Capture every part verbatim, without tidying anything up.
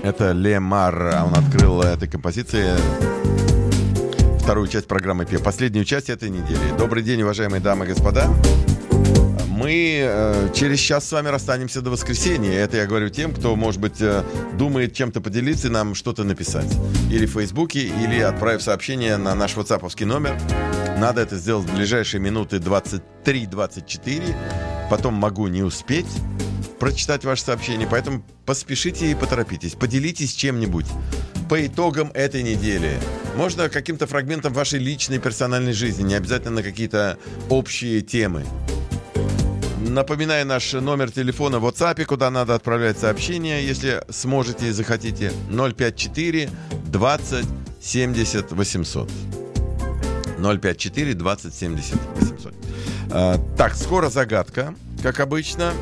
Это Лемар. Он открыл этой композицией вторую часть программы «Пев». Последнюю часть этой недели. Добрый день, уважаемые дамы и господа. Мы э, через час с вами расстанемся до воскресенья. Это я говорю тем, кто, может быть, э, думает чем-то поделиться и нам что-то написать. Или в Фейсбуке, или отправив сообщение на наш ватсаповский номер. Надо это сделать в ближайшие минуты двадцать три двадцать четыре. Потом могу не успеть прочитать ваше сообщение. Поэтому поспешите и поторопитесь. Поделитесь чем-нибудь по итогам этой недели. Можно каким-то фрагментом вашей личной персональной жизни. Не обязательно на какие-то общие темы. Напоминаю наш номер телефона в WhatsApp, куда надо отправлять сообщения, если сможете и захотите. ноль пять четыре двадцать семьдесят восемьсот. ноль пять четыре двадцать семьдесят восемьсот. А, так, скоро загадка, как обычно.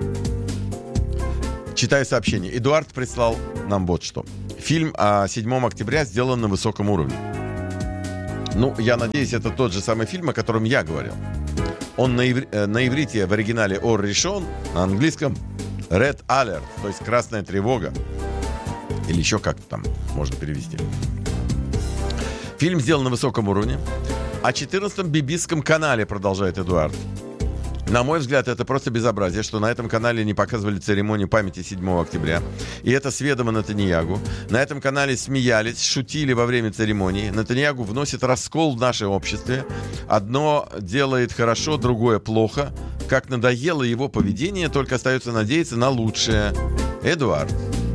Читаю сообщение. Эдуард прислал нам вот что. Фильм о седьмого октября сделан на высоком уровне. Ну, я надеюсь, это тот же самый фильм, о котором я говорил. Он на, иври... на иврите в оригинале «Ор решен», на английском «Red Alert», то есть «Красная тревога». Или еще как-то там можно перевести. Фильм сделан на высоком уровне. О четырнадцатом бибистском канале, продолжает Эдуард. На мой взгляд, это просто безобразие, что на этом канале не показывали церемонию памяти седьмого октября. И это с ведома Нетаньягу. На этом канале смеялись, шутили во время церемонии. Нетаньягу вносит раскол в наше обществе. Одно делает хорошо, другое плохо. Как надоело его поведение, только остается надеяться на лучшее. Эдуард.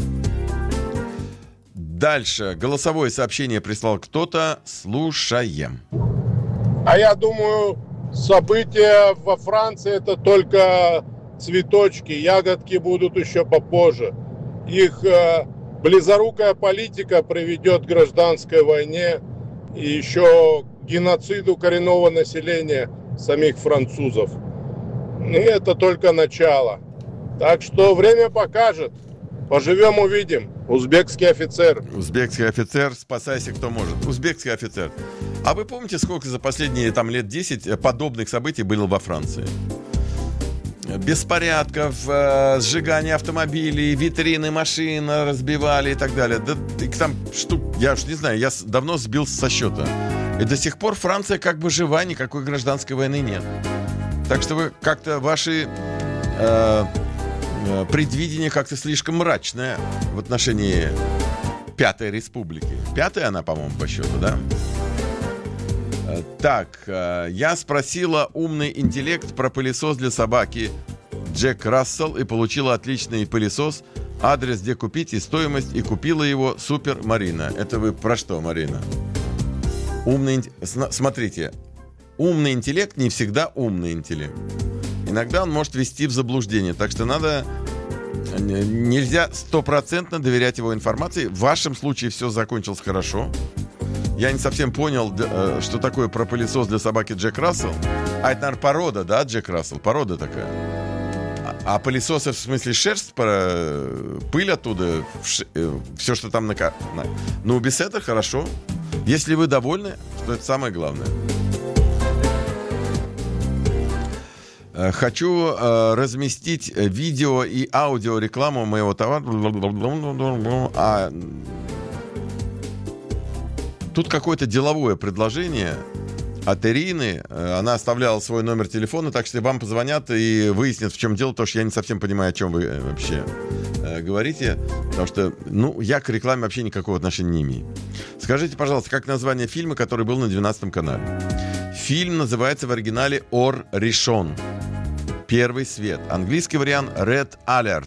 Дальше. Голосовое сообщение прислал кто-то. Слушаем. А я думаю... События во Франции — это только цветочки, ягодки будут еще попозже. Их э, близорукая политика приведет к гражданской войне и еще к геноциду коренного населения самих французов. И это только начало. Так что время покажет. Поживем, увидим. Узбекский офицер. Узбекский офицер, спасайся кто может. Узбекский офицер. А вы помните, сколько за последние там, лет десять подобных событий было во Франции? Беспорядков, э, сжигание автомобилей, витрины машин разбивали и так далее. Да их там штук, я уж не знаю, я давно сбился со счета. И до сих пор Франция как бы жива, никакой гражданской войны нет. Так что вы как-то ваши... Э, предвидение как-то слишком мрачное в отношении Пятой Республики. Пятая она, по-моему, по счету, да? Так, я спросила умный интеллект про пылесос для собаки Джек Рассел и получила отличный пылесос, адрес, где купить и стоимость, и купила его. Супер, Марина. Это вы про что, Марина? Умный... Смотрите, умный интеллект не всегда умный интеллект. Иногда он может ввести в заблуждение. Так что надо... Нельзя стопроцентно доверять его информации. В вашем случае все закончилось хорошо. Я не совсем понял, что такое про пылесос для собаки Джек Рассел. А это, наверное, порода, да, Джек Рассел? Порода такая. А пылесосы, в смысле шерсть, пыль оттуда, все, что там на... Ну, без этого хорошо. Если вы довольны, то это самое главное. Хочу э, разместить видео и аудио рекламу моего товара. А тут какое-то деловое предложение от Ирины. Она оставляла свой номер телефона, так что вам позвонят и выяснят, в чем дело, потому что я не совсем понимаю, о чем вы вообще э, говорите. Потому что, ну, я к рекламе вообще никакого отношения не имею. Скажите, пожалуйста, как название фильма, который был на двенадцатом канале? Фильм называется в оригинале «Ор решен». Первый свет. Английский вариант Red Alert.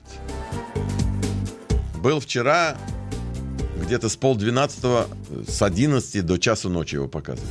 Был вчера где-то с полдвенадцатого, с одиннадцати до часу ночи его показывали.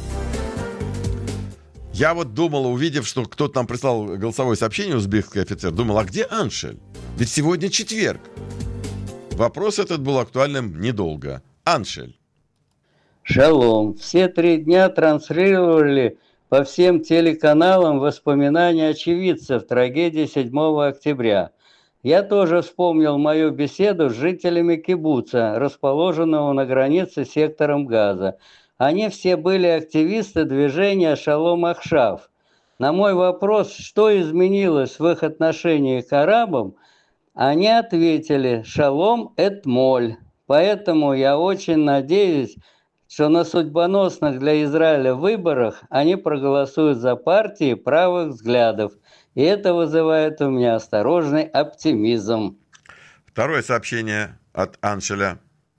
Я вот думал, увидев, что кто-то нам прислал голосовое сообщение, узбекский офицер, думал, а где Аншель? Ведь сегодня четверг. Вопрос этот был актуальным недолго. Аншель. Шалом. Все три дня транслировали по всем телеканалам воспоминания очевидцев трагедии седьмого октября. Я тоже вспомнил мою беседу с жителями кибуца, расположенного на границе с сектором Газа. Они все были активисты движения «Шалом Ахшав». На мой вопрос, что изменилось в их отношении к арабам, они ответили «Шалом этмоль». Поэтому я очень надеюсь, что на судьбоносных для Израиля выборах они проголосуют за партии правых взглядов. И это вызывает у меня осторожный оптимизм. Второе сообщение от Аншеля.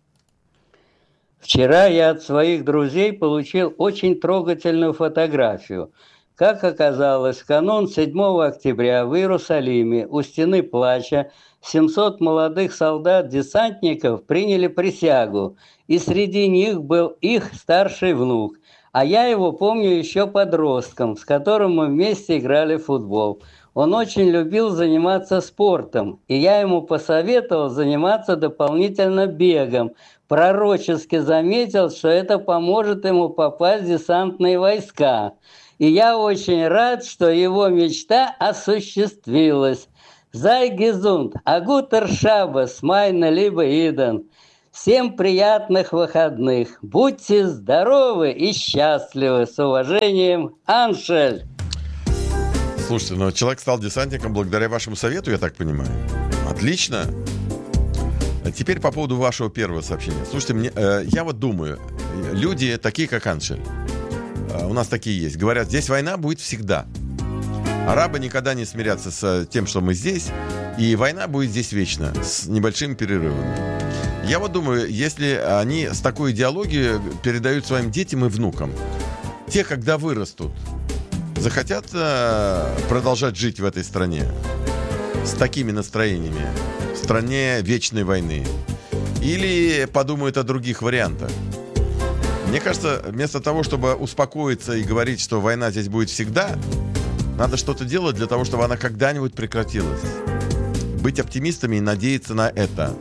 Вчера я от своих друзей получил очень трогательную фотографию. Как оказалось, в канун седьмого октября в Иерусалиме у стены плача семьсот молодых солдат-десантников приняли присягу, и среди них был их старший внук. А я его помню еще подростком, с которым мы вместе играли в футбол. Он очень любил заниматься спортом, и я ему посоветовал заниматься дополнительно бегом. Пророчески заметил, что это поможет ему попасть в десантные войска. И я очень рад, что его мечта осуществилась. Sei gesund, a guter Shabbos, meine liebe Iden. Всем приятных выходных. Будьте здоровы и счастливы. С уважением, Аншель. Слушайте, ну человек стал десантником благодаря вашему совету, я так понимаю. Отлично. А теперь по поводу вашего первого сообщения. Слушайте, мне, э, я вот думаю, люди такие, как Аншель, э, у нас такие есть, говорят, здесь война будет всегда. Арабы никогда не смирятся с тем, что мы здесь, и война будет здесь вечно, с небольшими перерывами. Я вот думаю, если они с такой идеологией передают своим детям и внукам, те, когда вырастут, захотят э, продолжать жить в этой стране с такими настроениями, в стране вечной войны, или подумают о других вариантах. Мне кажется, вместо того, чтобы успокоиться и говорить, что война здесь будет всегда, надо что-то делать для того, чтобы она когда-нибудь прекратилась. Быть оптимистами и надеяться на это.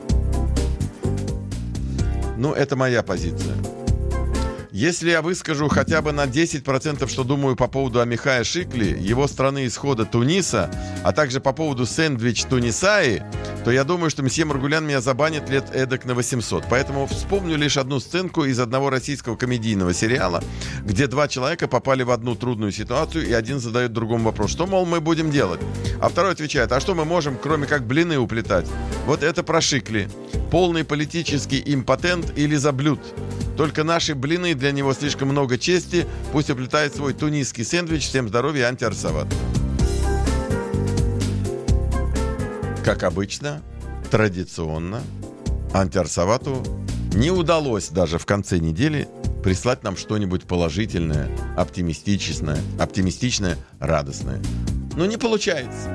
Ну, это моя позиция. Если я выскажу хотя бы на десять процентов, что думаю по поводу Амихая Шикли, его страны исхода Туниса, а также по поводу сэндвич Тунисаи, то я думаю, что месье Маргулян меня забанит лет эдак на восемьсот. Поэтому вспомню лишь одну сценку из одного российского комедийного сериала, где два человека попали в одну трудную ситуацию, и один задает другому вопрос, что, мол, мы будем делать? А второй отвечает, а что мы можем, кроме как блины уплетать? Вот это про Шикли. Полный политический импотент или заблюд. Только наши блины, для него слишком много чести. Пусть уплетает свой тунисский сэндвич. Всем здоровья, антиарсават. Как обычно, традиционно, антиарсавату не удалось даже в конце недели прислать нам что-нибудь положительное, оптимистичное, оптимистичное, радостное. Но не получается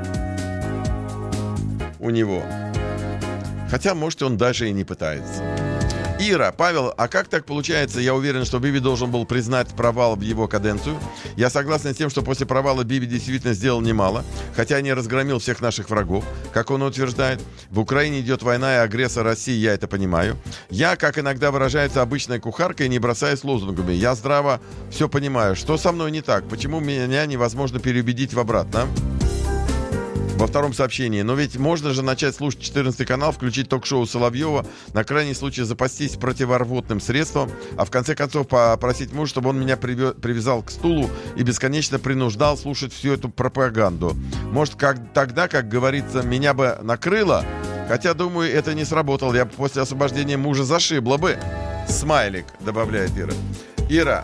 у него. Хотя, может, он даже и не пытается. Ира, Павел, а как так получается? Я уверен, что Биби должен был признать провал в его каденцию. Я согласен с тем, что после провала Биби действительно сделал немало, хотя не разгромил всех наших врагов, как он утверждает. В Украине идет война и агрессор России, я это понимаю. Я, как иногда выражается обычная кухарка, и не бросаюсь лозунгами. Я здраво все понимаю. Что со мной не так? Почему меня невозможно переубедить в обратном? Во втором сообщении. Но ведь можно же начать слушать четырнадцатый канал, включить ток-шоу Соловьева, на крайний случай запастись противорвотным средством, а в конце концов попросить мужа, чтобы он меня привязал к стулу и бесконечно принуждал слушать всю эту пропаганду. Может, как, тогда, как говорится, меня бы накрыло, хотя, думаю, это не сработало. Я после освобождения мужа зашибла бы. Смайлик, добавляет Ира. Ира.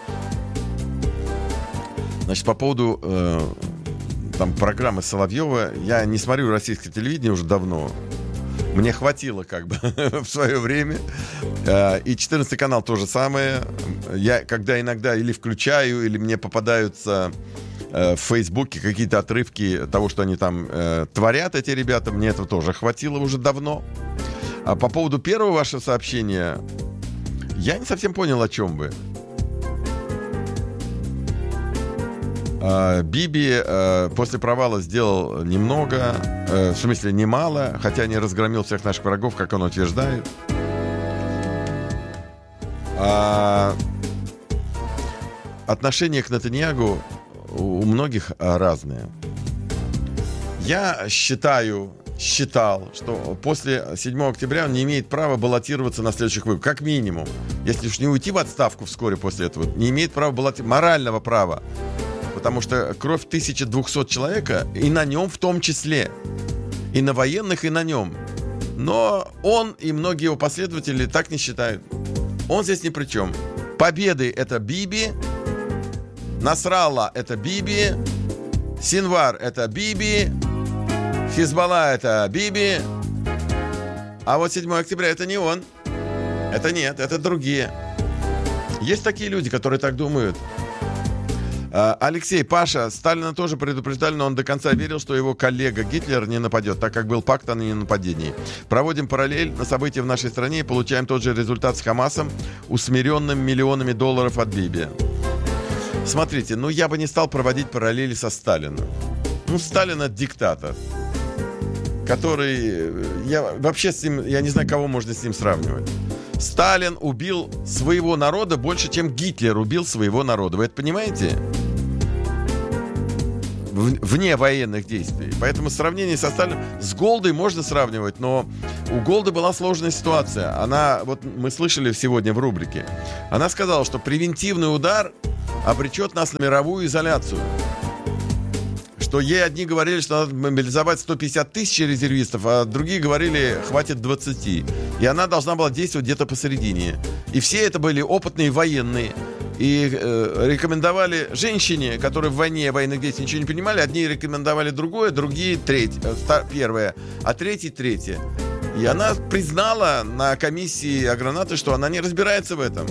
Значит, по поводу... Э- Там программы Соловьева. Я не смотрю российское телевидение уже давно. Мне хватило как бы в свое время. И четырнадцатый канал то же самое. Я когда иногда или включаю, или мне попадаются в Фейсбуке какие-то отрывки того, что они там творят, эти ребята, мне этого тоже хватило уже давно. А по поводу первого вашего сообщения, я не совсем понял, о чем вы. Биби э, после провала сделал немного, э, в смысле немало, хотя не разгромил всех наших врагов, как он утверждает. А, отношение к Нетаньягу у многих разное. Я считаю, считал, что после седьмого октября он не имеет права баллотироваться на следующих выборах, как минимум. Если уж не уйти в отставку вскоре после этого, не имеет права баллотироваться, морального права. Потому что кровь тысяча двести человека, и на нем в том числе. И на военных, и на нем. Но он и многие его последователи так не считают. Он здесь ни при чем. Победы — это Биби, Насралла — это Биби, Синвар — это Биби, Хизбалла — это Биби, а вот седьмого октября — это не он. Это нет, это другие. Есть такие люди, которые так думают. Алексей, Паша, Сталина тоже предупреждали, но он до конца верил, что его коллега Гитлер не нападет, так как был пакт о ненападении. Проводим параллель на события в нашей стране и получаем тот же результат с Хамасом, усмиренным миллионами долларов от Биби. Смотрите, ну я бы не стал проводить параллели со Сталином. Ну, Сталин — это диктатор, который... Я вообще с ним... Я не знаю, кого можно с ним сравнивать. Сталин убил своего народа больше, чем Гитлер убил своего народа. Вы это понимаете? Вне военных действий. Поэтому сравнение со Сталином... С Голдой можно сравнивать, но у Голды была сложная ситуация. Она, вот мы слышали сегодня в рубрике, она сказала, что превентивный удар обречет нас на мировую изоляцию. Что ей одни говорили, что надо мобилизовать сто пятьдесят тысяч резервистов, а другие говорили, хватит двадцати. И она должна была действовать где-то посередине. И все это были опытные военные. И э, рекомендовали женщине, которые в войне, военных действий ничего не понимали, одни рекомендовали другое, другие третье, э, первое, а третий третье. И она признала на комиссии агронавты, что она не разбирается в этом.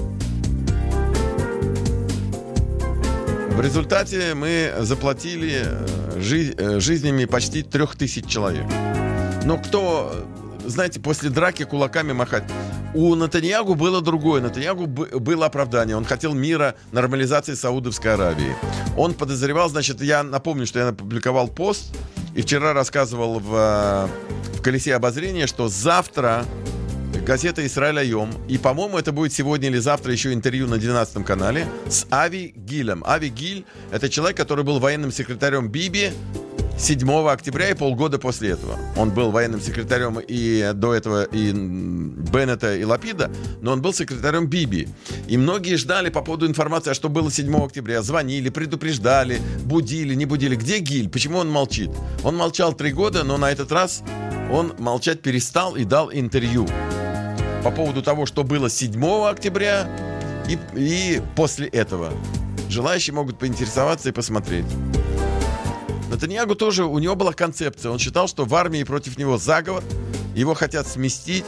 В результате мы заплатили жи- жизнями почти трех тысяч человек. Но кто, знаете, после драки кулаками махать? У Нетаньяху было другое. Нетаньяху б- было оправдание. Он хотел мира, нормализации Саудовской Аравии. Он подозревал, значит, я напомню, что я опубликовал пост и вчера рассказывал в, в «Колесе обозрения», что завтра газета «Исраэль Айом», и, по-моему, это будет сегодня или завтра еще интервью на двенадцатом канале с Ави Гилем. Ави Гиль — это человек, который был военным секретарем Биби седьмого октября и полгода после этого. Он был военным секретарем и до этого и Беннета, и Лапида, но он был секретарем Биби. И многие ждали по поводу информации, а что было седьмого октября. Звонили, предупреждали, будили, не будили. Где Гиль? Почему он молчит? Он молчал три года, но на этот раз он молчать перестал и дал интервью по поводу того, что было седьмого октября и, и после этого. Желающие могут поинтересоваться и посмотреть. Нетаньяху тоже, у него была концепция. Он считал, что в армии против него заговор, его хотят сместить,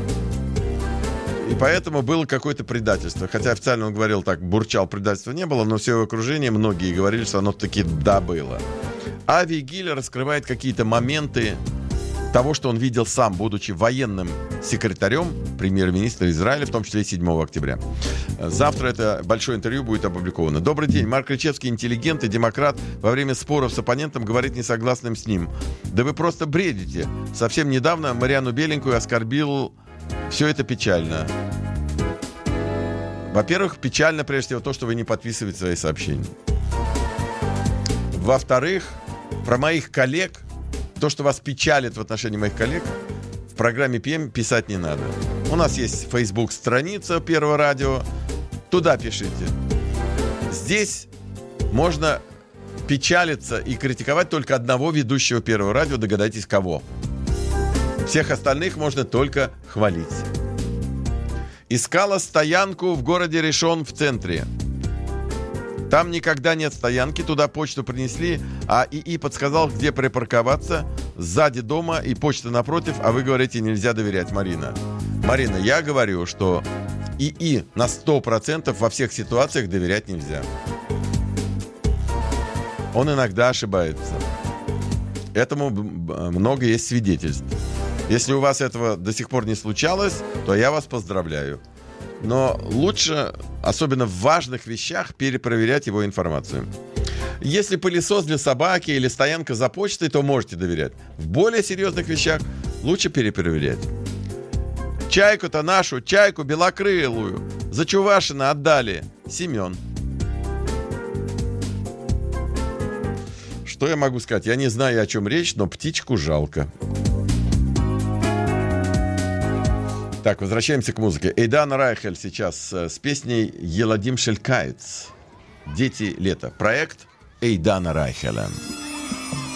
и поэтому было какое-то предательство. Хотя официально он говорил так, бурчал, предательства не было, но все его окружение, многие говорили, что оно таки да было. Ави Гиль раскрывает какие-то моменты того, что он видел сам, будучи военным секретарем премьер-министра Израиля, в том числе и седьмого октября. Завтра это большое интервью будет опубликовано. Добрый день. Марк Кричевский, интеллигент и демократ, во время споров с оппонентом говорит несогласным с ним. Да вы просто бредите. Совсем недавно Марианну Беленькую оскорбил. Все это печально. Во-первых, печально прежде всего то, что вы не подписываете свои сообщения. Во-вторых, про моих коллег, то, что вас печалит в отношении моих коллег, в программе пи эм писать не надо. У нас есть Facebook-страница Первого радио. Туда пишите. Здесь можно печалиться и критиковать только одного ведущего Первого радио. Догадайтесь, кого. Всех остальных можно только хвалить. Искала стоянку в городе Ришон в центре. Там никогда нет стоянки, туда почту принесли, а ИИ подсказал, где припарковаться, сзади дома и почта напротив, а вы говорите, нельзя доверять, Марина. Марина, я говорю, что ИИ на сто процентов во всех ситуациях доверять нельзя. Он иногда ошибается. Этому много есть свидетельств. Если у вас этого до сих пор не случалось, то я вас поздравляю. Но лучше, особенно в важных вещах, перепроверять его информацию. Если пылесос для собаки или стоянка за почтой, то можете доверять. В более серьезных вещах лучше перепроверять. Чайку-то нашу, чайку белокрылую, за Чувашина отдали. Семен. Что я могу сказать? Я не знаю, о чем речь, но птичку жалко. Так, возвращаемся к музыке. Эйдан Райхель сейчас с песней «Еладим шель каец». «Дети лета». Проект Эйдана Райхеля.